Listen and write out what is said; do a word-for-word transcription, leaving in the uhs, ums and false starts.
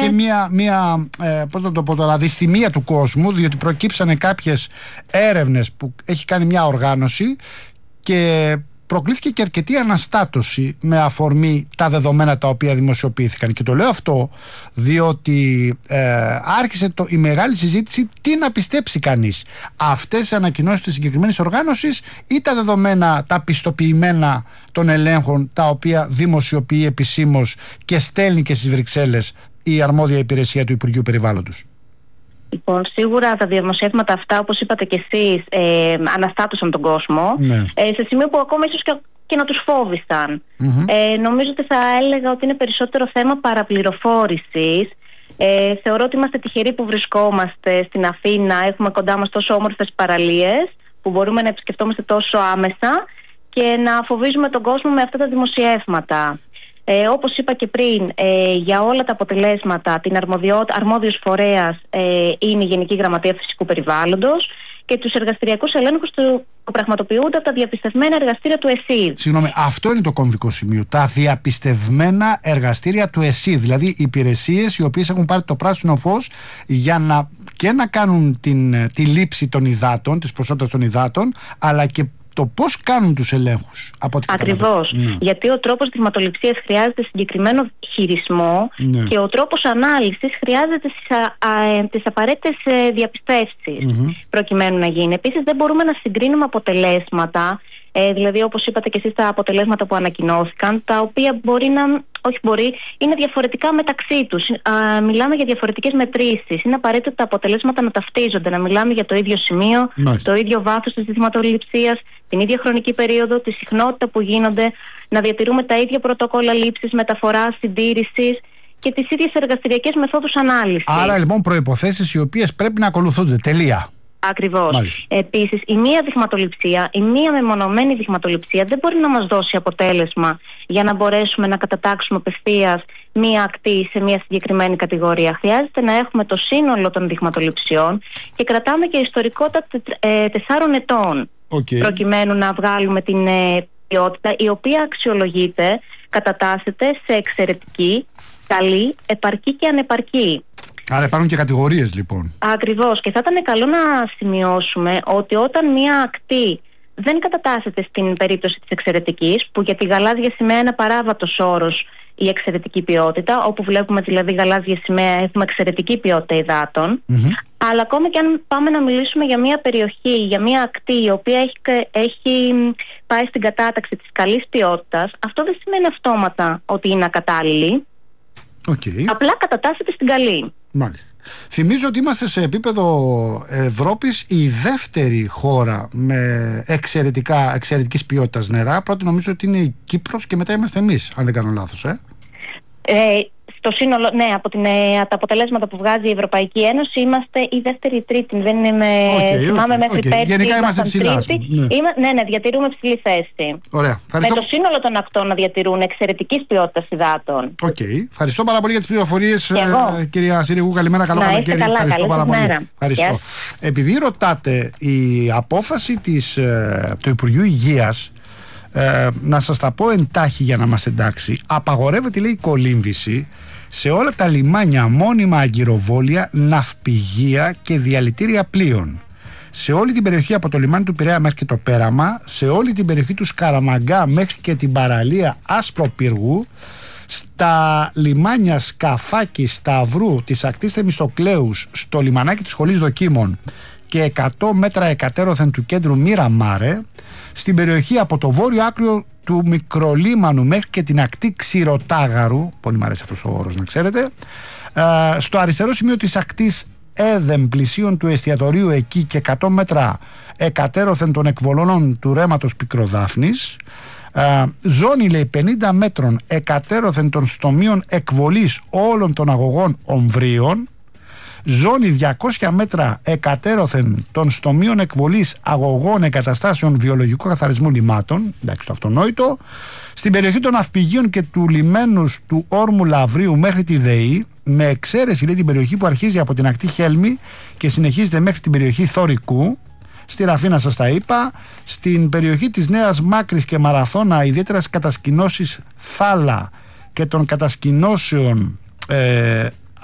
και μια, μια ε, πώς να το πω τώρα, δυσθυμία του κόσμου, διότι προκύψανε κάποιες έρευνες που έχει κάνει μια οργάνωση και προκλήθηκε και αρκετή αναστάτωση με αφορμή τα δεδομένα τα οποία δημοσιοποιήθηκαν. Και το λέω αυτό διότι ε, άρχισε το, η μεγάλη συζήτηση τι να πιστέψει κανείς. Αυτές τις ανακοινώσεις της συγκεκριμένης οργάνωσης ή τα δεδομένα, τα πιστοποιημένα των ελέγχων τα οποία δημοσιοποιεί επισήμως και στέλνει και στις Βρυξέλλες η αρμόδια υπηρεσία του Υπουργείου Περιβάλλοντος. Λοιπόν, σίγουρα τα δημοσιεύματα αυτά, όπως είπατε και εσείς, ε, αναστάτωσαν τον κόσμο, ναι. ε, σε σημείο που ακόμα ίσως και, και να τους φόβησαν. Mm-hmm. Ε, νομίζω ότι θα έλεγα ότι είναι περισσότερο θέμα παραπληροφόρησης. Ε, θεωρώ ότι είμαστε τυχεροί που βρισκόμαστε στην Αθήνα, έχουμε κοντά μας τόσο όμορφες παραλίες που μπορούμε να επισκεφτόμαστε τόσο άμεσα και να φοβίζουμε τον κόσμο με αυτά τα δημοσιεύματα. Ε, όπως είπα και πριν, ε, για όλα τα αποτελέσματα την αρμόδιος φορέας ε, είναι η Γενική Γραμματεία Φυσικού Περιβάλλοντος και τους εργαστηριακούς ελέγχους του πραγματοποιούνται από τα διαπιστευμένα εργαστήρια του ΕΣΥΔ. Συγγνώμη, αυτό είναι το κομβικό σημείο. Τα διαπιστευμένα εργαστήρια του ΕΣΥΔ, δηλαδή υπηρεσίες οι οποίες έχουν πάρει το πράσινο φως για να και να κάνουν την, τη λήψη των υδάτων, της ποσότητας των υδάτων, αλλά και το πώς κάνουν τους ελέγχους. Ακριβώς. Ναι. Γιατί ο τρόπος δειγματοληψίας χρειάζεται συγκεκριμένο χειρισμό, ναι. και ο τρόπος ανάλυσης χρειάζεται τις, α, α, τις απαραίτητες διαπιστεύσεις, mm-hmm. προκειμένου να γίνει. Επίσης δεν μπορούμε να συγκρίνουμε αποτελέσματα, ε, δηλαδή όπως είπατε και εσείς τα αποτελέσματα που ανακοινώθηκαν, τα οποία μπορεί να... όχι μπορεί, είναι διαφορετικά μεταξύ τους. Α, μιλάμε για διαφορετικές μετρήσεις. Είναι απαραίτητο τα αποτελέσματα να ταυτίζονται, να μιλάμε για το ίδιο σημείο, Μάλιστα. το ίδιο βάθος της δειγματοληψίας, την ίδια χρονική περίοδο, τη συχνότητα που γίνονται, να διατηρούμε τα ίδια πρωτόκολλα λήψης, μεταφοράς, συντήρησης και τις ίδιες εργαστηριακές μεθόδους ανάλυσης. Άρα λοιπόν προϋποθέσεις οι οποίες πρέπει να ακολουθούνται. Τελεία. Ακριβώς. Επίσης, η μία δειγματοληψία, η μία μεμονωμένη δειγματοληψία δεν μπορεί να μας δώσει αποτέλεσμα για να μπορέσουμε να κατατάξουμε απευθείας μία ακτή σε μία συγκεκριμένη κατηγορία. Χρειάζεται να έχουμε το σύνολο των δειγματοληψιών και κρατάμε και ιστορικότητα ε, τεσσάρων ετών, okay. προκειμένου να βγάλουμε την ε, ποιότητα, η οποία αξιολογείται, κατατάσσεται σε εξαιρετική, καλή, επαρκή και ανεπαρκή. Άρα υπάρχουν και κατηγορίες λοιπόν. Ακριβώς. Και θα ήταν καλό να σημειώσουμε ότι όταν μία ακτή δεν κατατάσσεται στην περίπτωση της εξαιρετικής, που για τη γαλάζια σημαία είναι παράβατος όρος η εξαιρετική ποιότητα, όπου βλέπουμε δηλαδή γαλάζια σημαία έχουμε εξαιρετική ποιότητα υδάτων, mm-hmm. αλλά ακόμα και αν πάμε να μιλήσουμε για μία περιοχή, για μία ακτή η οποία έχει, έχει πάει στην κατάταξη της καλής ποιότητας, αυτό δεν σημαίνει αυτόματα ότι είναι ακατάλληλη. Okay. Απλά κατατάσσεται στην καλή. Μάλιστα. Θυμίζω ότι είμαστε σε επίπεδο Ευρώπης η δεύτερη χώρα με εξαιρετικά, εξαιρετικής ποιότητας νερά. Πρώτη νομίζω ότι είναι η Κύπρος και μετά είμαστε εμείς, αν δεν κάνω λάθος. Ε? Ε, στο σύνολο, ναι, από την, ε, τα αποτελέσματα που βγάζει η Ευρωπαϊκή Ένωση είμαστε η δεύτερη ή τρίτη. Δεν είμαι, okay, θυμάμαι okay, μέχρι okay. πέρσι. Γενικά είμαστε ψηλά. Ναι. Είμα, ναι, ναι, διατηρούμε ψηλή θέση. Ωραία. Με το σύνολο των ακτών να διατηρούν εξαιρετικής ποιότητας υδάτων. Οκ. Okay. Ευχαριστώ πάρα πολύ για τις πληροφορίες, ε, κυρία Συρίγου. Καλημέρα, καλό καλοκαίρι. Ευχαριστώ πάρα πολύ. Ευχαριστώ. Yes. Επειδή ρωτάτε, η απόφαση της, ε, του Υπουργείου Υγείας, Ε, να σας τα πω εντάχει για να μας εντάξει, απαγορεύεται, λέει, η κολύμβηση σε όλα τα λιμάνια, μόνιμα αγκυροβόλια, ναυπηγεία και διαλυτήρια πλοίων, σε όλη την περιοχή από το λιμάνι του Πειραιά μέχρι και το Πέραμα, σε όλη την περιοχή του Σκαραμαγκά μέχρι και την παραλία Άσπροπυργού, στα λιμάνια Σκαφάκη, Σταυρού, της ακτής Θεμιστοκλέους, στο λιμανάκι της Σχολής Δοκίμων και εκατό μέτρα εκατέρωθεν του κέντρου Μοίραμάρε, στην περιοχή από το βόρειο άκρο του Μικρολίμανου μέχρι και την ακτή Ξηροτάγαρου, πολύ μου αρέσει αυτός ο όρος να ξέρετε, στο αριστερό σημείο της ακτής Έδεμ, πλησίων του εστιατορίου εκεί και εκατό μέτρα εκατέρωθεν των εκβολώνων του ρέματος Πικροδάφνης, ζώνη, λέει, πενήντα μέτρων εκατέρωθεν των στομίων εκβολής όλων των αγωγών ομβρίων, ζώνη διακόσια μέτρα εκατέρωθεν των στομίων εκβολής αγωγών εγκαταστάσεων βιολογικού καθαρισμού λιμάτων, εντάξει το αυτονόητο, στην περιοχή των ναυπηγείων και του λιμένους του όρμου Λαβρίου μέχρι τη ΔΕΗ, με εξαίρεση, λέει, την περιοχή που αρχίζει από την ακτή Χέλμη και συνεχίζεται μέχρι την περιοχή Θωρικού. Στη Ραφίνα σας τα είπα, στην περιοχή της Νέας Μάκρης και Μαραθώνα, ιδιαίτερα στις κατασκηνώσεις Θάλα και των κατασκηνώσεων ε,